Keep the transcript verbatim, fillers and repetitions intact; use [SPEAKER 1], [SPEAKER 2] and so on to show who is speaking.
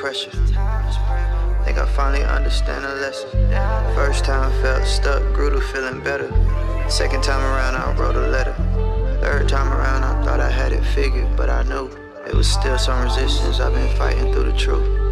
[SPEAKER 1] pressure. Think I finally understand a lesson. First time I felt stuck, grew to feeling better. Second time around I wrote a letter. Third time around I thought I had it figured, but I knew it was still some resistance. I've been fighting through the truth.